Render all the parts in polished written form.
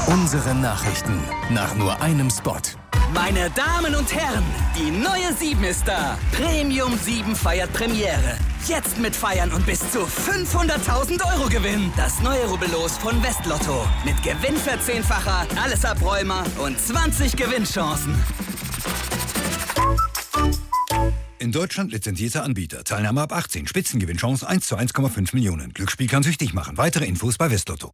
Unsere Nachrichten nach nur einem Spot. Meine Damen und Herren, die neue 7 ist da. Premium 7 feiert Premiere. Jetzt mit Feiern und bis zu 500.000 € Gewinn. Das neue Rubbellos von Westlotto. Mit Gewinnverzehnfacher, alles Abräumer und 20 Gewinnchancen. In Deutschland lizenzierter Anbieter. Teilnahme ab 18. Spitzengewinnchance 1 zu 1,5 Millionen. Glücksspiel kann süchtig machen. Weitere Infos bei Westlotto.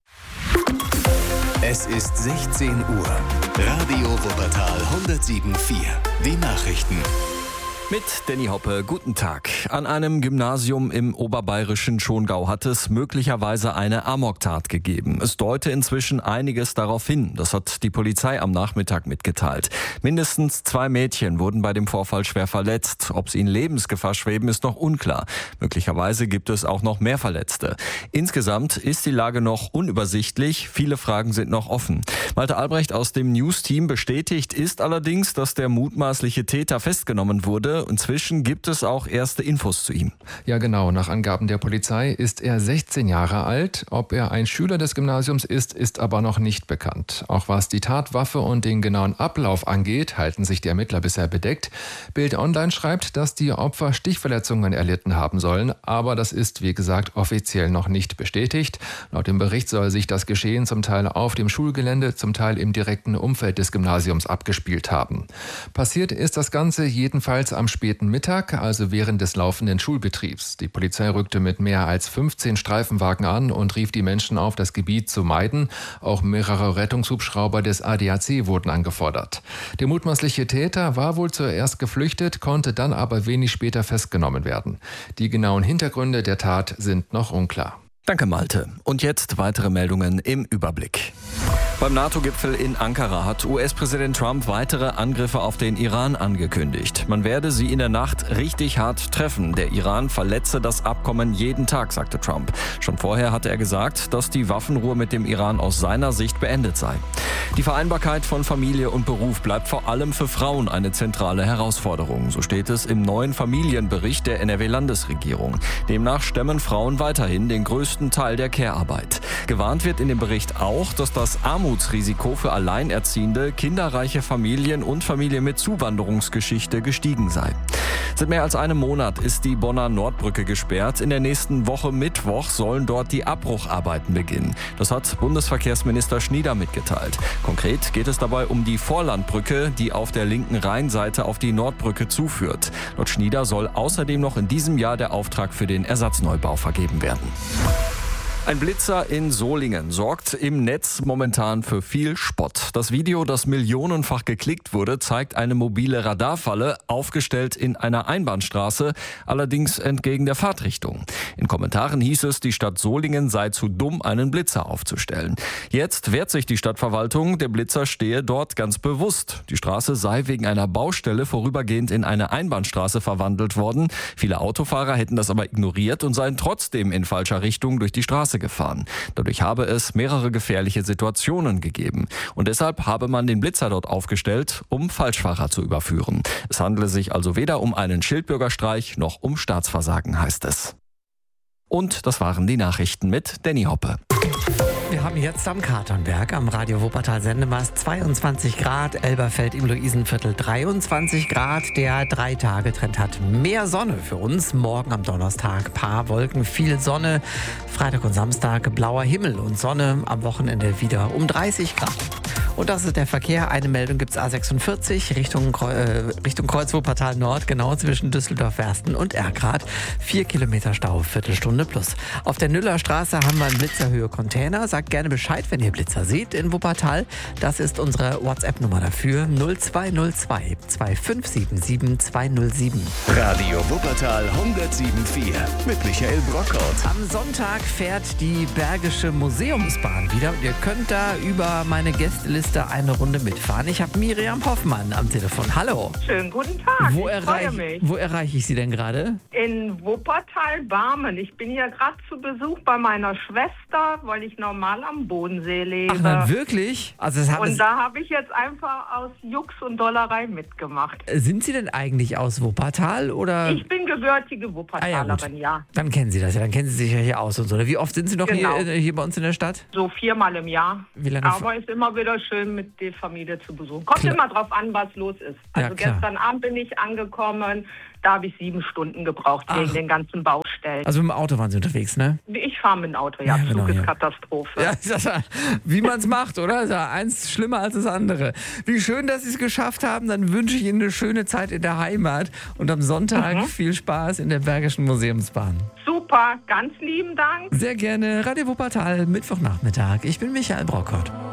Es ist 16 Uhr. Radio Wuppertal 107.4. Die Nachrichten. Mit Danny Hoppe, guten Tag. An einem Gymnasium im oberbayerischen Schongau hat es möglicherweise eine Amoktat gegeben. Es deute inzwischen einiges darauf hin. Das hat die Polizei am Nachmittag mitgeteilt. Mindestens 2 Mädchen wurden bei dem Vorfall schwer verletzt. Ob sie in Lebensgefahr schweben, ist noch unklar. Möglicherweise gibt es auch noch mehr Verletzte. Insgesamt ist die Lage noch unübersichtlich. Viele Fragen sind noch offen. Malte Albrecht aus dem News-Team bestätigt ist allerdings, dass der mutmaßliche Täter festgenommen wurde. Inzwischen gibt es auch erste Infos zu ihm. Ja genau, nach Angaben der Polizei ist er 16 Jahre alt. Ob er ein Schüler des Gymnasiums ist aber noch nicht bekannt. Auch was die Tatwaffe und den genauen Ablauf angeht, halten sich die Ermittler bisher bedeckt. Bild Online schreibt, dass die Opfer Stichverletzungen erlitten haben sollen, aber das ist, wie gesagt, offiziell noch nicht bestätigt. Laut dem Bericht soll sich das Geschehen zum Teil auf dem Schulgelände, zum Teil im direkten Umfeld des Gymnasiums abgespielt haben. Passiert ist das Ganze jedenfalls am späten Mittag, also während des laufenden Schulbetriebs. Die Polizei rückte mit mehr als 15 Streifenwagen an und rief die Menschen auf, das Gebiet zu meiden. Auch mehrere Rettungshubschrauber des ADAC wurden angefordert. Der mutmaßliche Täter war wohl zuerst geflüchtet, konnte dann aber wenig später festgenommen werden. Die genauen Hintergründe der Tat sind noch unklar. Danke, Malte. Und jetzt weitere Meldungen im Überblick. Beim NATO-Gipfel in Ankara hat US-Präsident Trump weitere Angriffe auf den Iran angekündigt. Man werde sie in der Nacht richtig hart treffen. Der Iran verletze das Abkommen jeden Tag, sagte Trump. Schon vorher hatte er gesagt, dass die Waffenruhe mit dem Iran aus seiner Sicht beendet sei. Die Vereinbarkeit von Familie und Beruf bleibt vor allem für Frauen eine zentrale Herausforderung. So steht es im neuen Familienbericht der NRW-Landesregierung. Demnach stemmen Frauen weiterhin den größten Teil der Care-Arbeit. Gewarnt wird in dem Bericht auch, dass das Armutsrisiko für alleinerziehende, kinderreiche Familien und Familien mit Zuwanderungsgeschichte gestiegen sei. Seit mehr als einem Monat ist die Bonner Nordbrücke gesperrt. In der nächsten Woche Mittwoch sollen dort die Abbrucharbeiten beginnen. Das hat Bundesverkehrsminister Schnieder mitgeteilt. Konkret geht es dabei um die Vorlandbrücke, die auf der linken Rheinseite auf die Nordbrücke zuführt. Laut Schnieder soll außerdem noch in diesem Jahr der Auftrag für den Ersatzneubau vergeben werden. Ein Blitzer in Solingen sorgt im Netz momentan für viel Spott. Das Video, das millionenfach geklickt wurde, zeigt eine mobile Radarfalle, aufgestellt in einer Einbahnstraße, allerdings entgegen der Fahrtrichtung. In Kommentaren hieß es, die Stadt Solingen sei zu dumm, einen Blitzer aufzustellen. Jetzt wehrt sich die Stadtverwaltung, der Blitzer stehe dort ganz bewusst. Die Straße sei wegen einer Baustelle vorübergehend in eine Einbahnstraße verwandelt worden. Viele Autofahrer hätten das aber ignoriert und seien trotzdem in falscher Richtung durch die Straße gefahren. Dadurch habe es mehrere gefährliche Situationen gegeben. Und deshalb habe man den Blitzer dort aufgestellt, um Falschfahrer zu überführen. Es handele sich also weder um einen Schildbürgerstreich noch um Staatsversagen, heißt es. Und das waren die Nachrichten mit Danny Hoppe. Wir haben jetzt am Katernberg am Radio Wuppertal Sendemast 22 Grad, Elberfeld im Luisenviertel 23 Grad. Der 3-Tage-Trend hat mehr Sonne für uns. Morgen am Donnerstag paar Wolken, viel Sonne. Freitag und Samstag blauer Himmel und Sonne. Am Wochenende wieder um 30 Grad. Und das ist der Verkehr. Eine Meldung gibt's A46 Richtung Kreuz Wuppertal Nord, genau zwischen Düsseldorf-Wersten und Erkrath. 4 Kilometer Stau, Viertelstunde plus. Auf der Nüllerstraße haben wir einen Blitzerhöhe Container. Sagt gerne Bescheid, wenn ihr Blitzer seht in Wuppertal. Das ist unsere WhatsApp-Nummer dafür. 0202 2577 207. Radio Wuppertal 107.4 mit Michael Brockhaus. Am Sonntag fährt die Bergische Museumsbahn wieder. Und ihr könnt da über meine Gästeliste 7-Mister eine Runde mitfahren. Ich habe Miriam Hoffmann am Telefon. Hallo. Schönen guten Tag. Wo ich freue mich. Wo erreiche ich Sie denn gerade? In Wuppertal-Barmen. Ich bin hier gerade zu Besuch bei meiner Schwester, weil ich normal am Bodensee lebe. Ach, na, wirklich? Also und da habe ich jetzt einfach aus Jux und Dollerei mitgemacht. Sind Sie denn eigentlich aus Wuppertal oder? Ich bin gebürtige Wuppertalerin, ja. Dann kennen Sie das ja, dann kennen Sie sich ja hier aus und so. Wie oft sind Sie noch Genau. hier bei uns in der Stadt? So 4-mal im Jahr. Wie lange? Aber ist immer wieder schön, mit der Familie zu besuchen. Kommt immer drauf an, was los ist. Also Ja, klar. gestern Abend bin ich angekommen, da habe ich 7 Stunden gebraucht wegen den ganzen Baustellen. Also mit dem Auto waren Sie unterwegs, ne? Ich fahre mit dem Auto, ja. Ja, genau, Zug ist ja. Katastrophe. Ja, wie man es macht, oder? Ist ja eins schlimmer als das andere. Wie schön, dass Sie es geschafft haben. Dann wünsche ich Ihnen eine schöne Zeit in der Heimat und am Sonntag viel Spaß in der Bergischen Museumsbahn. Super, ganz lieben Dank. Sehr gerne. Radio Wuppertal, Mittwochnachmittag. Ich bin Michael Brockott.